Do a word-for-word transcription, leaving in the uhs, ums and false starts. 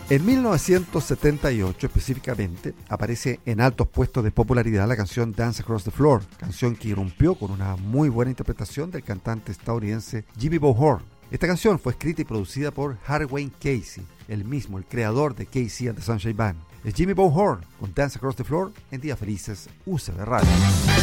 En mil novecientos setenta y ocho, específicamente, aparece en altos puestos de popularidad la canción Dance Across the Floor, canción que irrumpió con una muy buena interpretación del cantante estadounidense Jimmy Bohor. Esta canción fue escrita y producida por Hardwayne Casey, el mismo, el creador de Casey and the Sunshine Band. Es Jimmy Bohor con Dance Across the Floor en Días Felices, U C B Radio.